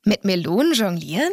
Mit Melonen jonglieren?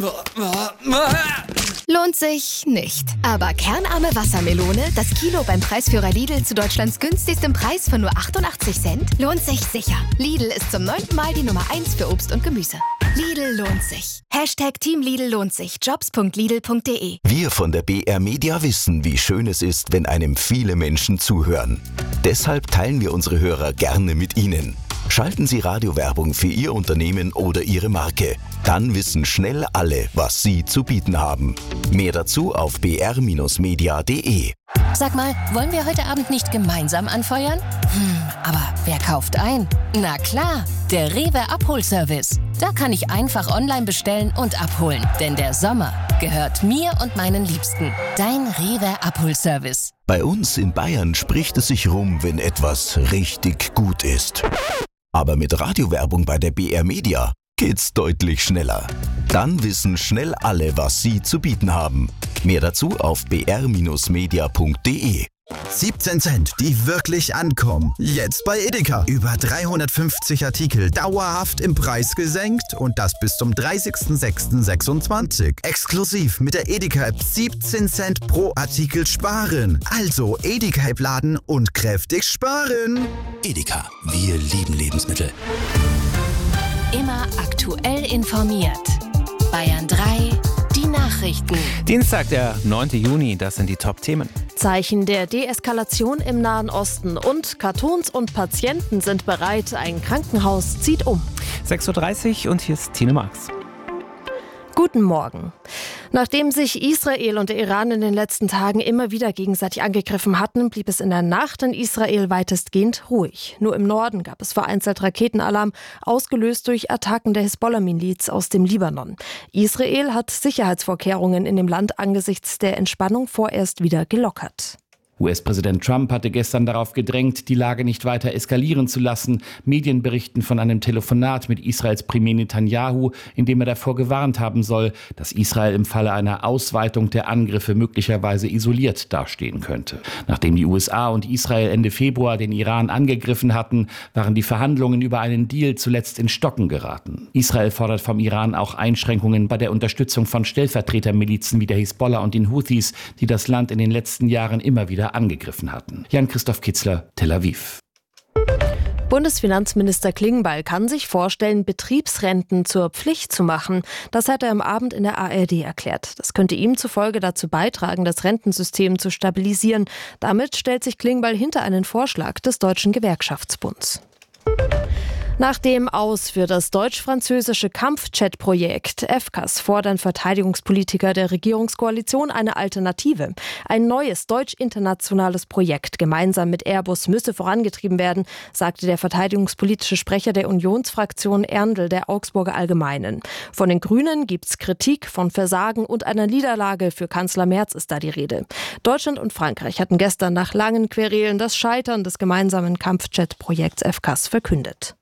Lohnt sich nicht. Aber kernarme Wassermelone, das Kilo beim Preisführer Lidl zu Deutschlands günstigstem Preis von nur 88 Cent, lohnt sich sicher. Lidl ist zum 9. Mal die Nummer 1 für Obst und Gemüse. Lidl lohnt sich. #Team Lidl lohnt sich. Jobs.lidl.de. Wir von der BR Media wissen, wie schön es ist, wenn einem viele Menschen zuhören. Deshalb teilen wir unsere Hörer gerne mit Ihnen. Schalten Sie Radiowerbung für Ihr Unternehmen oder Ihre Marke. Dann wissen schnell alle, was Sie zu bieten haben. Mehr dazu auf br-media.de. Sag mal, wollen wir heute Abend nicht gemeinsam anfeuern? Aber wer kauft ein? Na klar, der Rewe Abholservice. Da kann ich einfach online bestellen und abholen. Denn der Sommer gehört mir und meinen Liebsten. Dein Rewe Abholservice. Bei uns in Bayern spricht es sich rum, wenn etwas richtig gut ist. Aber mit Radiowerbung bei der BR Media geht's deutlich schneller. Dann wissen schnell alle, was Sie zu bieten haben. Mehr dazu auf br-media.de. 17 Cent, die wirklich ankommen. Jetzt bei Edeka. Über 350 Artikel dauerhaft im Preis gesenkt und das bis zum 30.06.26. Exklusiv mit der Edeka-App 17 Cent pro Artikel sparen. Also Edeka-App laden und kräftig sparen. Edeka, wir lieben Lebensmittel. Immer aktuell informiert. Bayern 3, die Nachrichten. Dienstag, der 9. Juni, das sind die Top-Themen. Zeichen der Deeskalation im Nahen Osten und Cartoons und Patienten sind bereit. Ein Krankenhaus zieht um. 6.30 Uhr und hier ist Tine Marx. Guten Morgen. Nachdem sich Israel und der Iran in den letzten Tagen immer wieder gegenseitig angegriffen hatten, blieb es in der Nacht in Israel weitestgehend ruhig. Nur im Norden gab es vereinzelt Raketenalarm, ausgelöst durch Attacken der Hisbollah-Miliz aus dem Libanon. Israel hat Sicherheitsvorkehrungen in dem Land angesichts der Entspannung vorerst wieder gelockert. US-Präsident Trump hatte gestern darauf gedrängt, die Lage nicht weiter eskalieren zu lassen. Medien berichten von einem Telefonat mit Israels Premier Netanyahu, in dem er davor gewarnt haben soll, dass Israel im Falle einer Ausweitung der Angriffe möglicherweise isoliert dastehen könnte. Nachdem die USA und Israel Ende Februar den Iran angegriffen hatten, waren die Verhandlungen über einen Deal zuletzt in Stocken geraten. Israel fordert vom Iran auch Einschränkungen bei der Unterstützung von Stellvertretermilizen wie der Hisbollah und den Houthis, die das Land in den letzten Jahren immer wieder angegriffen hatten. Jan-Christoph Kitzler, Tel Aviv. Bundesfinanzminister Klingbeil kann sich vorstellen, Betriebsrenten zur Pflicht zu machen. Das hat er am Abend in der ARD erklärt. Das könnte ihm zufolge dazu beitragen, das Rentensystem zu stabilisieren. Damit stellt sich Klingbeil hinter einen Vorschlag des Deutschen Gewerkschaftsbunds. Nach dem Aus für das deutsch-französische Kampfjet-Projekt FCAS fordern Verteidigungspolitiker der Regierungskoalition eine Alternative. Ein neues deutsch-internationales Projekt gemeinsam mit Airbus müsse vorangetrieben werden, sagte der verteidigungspolitische Sprecher der Unionsfraktion Erndl der Augsburger Allgemeinen. Von den Grünen gibt's Kritik, von Versagen und einer Niederlage für Kanzler Merz ist da die Rede. Deutschland und Frankreich hatten gestern nach langen Querelen das Scheitern des gemeinsamen Kampfjet-Projekts FCAS verkündet.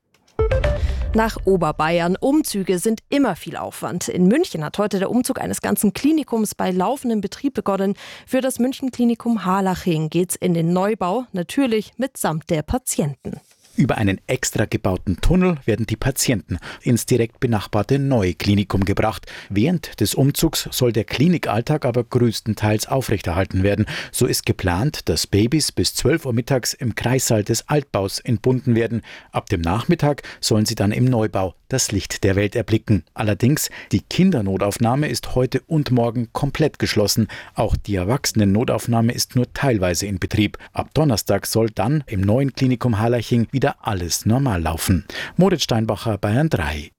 Nach Oberbayern. Umzüge sind immer viel Aufwand. In München hat heute der Umzug eines ganzen Klinikums bei laufendem Betrieb begonnen. Für das München-Klinikum Harlaching geht's in den Neubau, natürlich mitsamt der Patienten. Über einen extra gebauten Tunnel werden die Patienten ins direkt benachbarte neue Klinikum gebracht. Während des Umzugs soll der Klinikalltag aber größtenteils aufrechterhalten werden. So ist geplant, dass Babys bis 12 Uhr mittags im Kreissaal des Altbaus entbunden werden. Ab dem Nachmittag sollen sie dann im Neubau das Licht der Welt erblicken. Allerdings, die Kindernotaufnahme ist heute und morgen komplett geschlossen. Auch die Erwachsenen-Notaufnahme ist nur teilweise in Betrieb. Ab Donnerstag soll dann im neuen Klinikum Harlaching wieder alles normal laufen. Moritz Steinbacher, Bayern 3.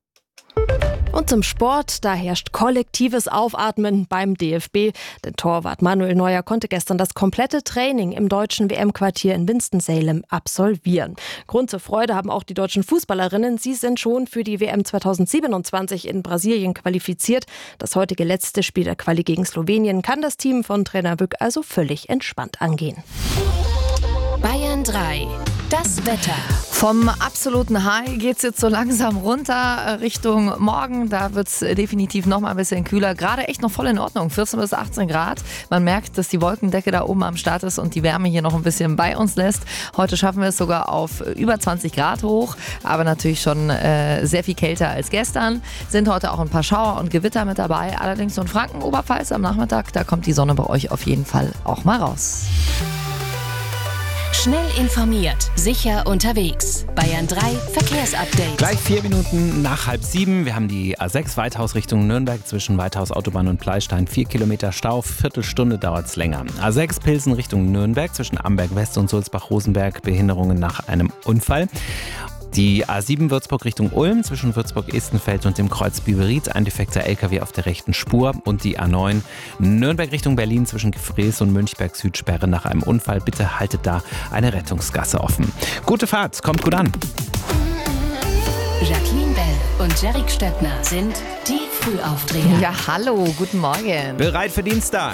Und zum Sport, da herrscht kollektives Aufatmen beim DFB. Denn Torwart Manuel Neuer konnte gestern das komplette Training im deutschen WM-Quartier in Winston-Salem absolvieren. Grund zur Freude haben auch die deutschen Fußballerinnen. Sie sind schon für die WM 2027 in Brasilien qualifiziert. Das heutige letzte Spiel der Quali gegen Slowenien kann das Team von Trainer Wück also völlig entspannt angehen. Bayern 3. Das Wetter. Vom absoluten High geht es jetzt so langsam runter Richtung Morgen. Da wird es definitiv noch mal ein bisschen kühler. Gerade echt noch voll in Ordnung. 14 bis 18 Grad. Man merkt, dass die Wolkendecke da oben am Start ist und die Wärme hier noch ein bisschen bei uns lässt. Heute schaffen wir es sogar auf über 20 Grad hoch. Aber natürlich schon sehr viel kälter als gestern. Sind heute auch ein paar Schauer und Gewitter mit dabei. Allerdings so in Franken, Oberpfalz am Nachmittag, da kommt die Sonne bei euch auf jeden Fall auch mal raus. Schnell informiert, sicher unterwegs. Bayern 3 Verkehrsupdate. Gleich 4 Minuten nach 6:30. Wir haben die A6 Weithaus Richtung Nürnberg zwischen Weithaus Autobahn und Pleistein. 4 Kilometer Stau, Viertelstunde dauert es länger. A6 Pilsen Richtung Nürnberg zwischen Amberg West und Sulzbach-Rosenberg. Behinderungen nach einem Unfall. Die A7 Würzburg Richtung Ulm zwischen Würzburg-Istenfeld und dem Kreuz Biberith, ein defekter LKW auf der rechten Spur. Und die A9 Nürnberg Richtung Berlin zwischen Gefrees und Münchberg Südsperre nach einem Unfall. Bitte haltet da eine Rettungsgasse offen. Gute Fahrt, kommt gut an. Jacqueline Bell und Jerick Stettner sind die Frühaufdreher. Ja, hallo, guten Morgen. Bereit für Dienstag.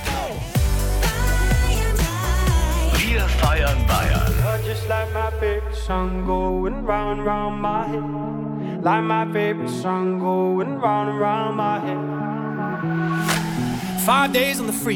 Wir feiern Bayern. Just like my favorite song going round and round my head. Like my favorite song going round and round my head. 5 days on the free.